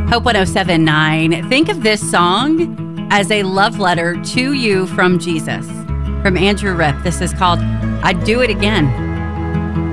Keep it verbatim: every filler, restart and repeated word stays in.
Hope one oh seven point nine. Think of this song as a love letter to you from Jesus. From Andrew Ripp. This is called I'd Do It Again.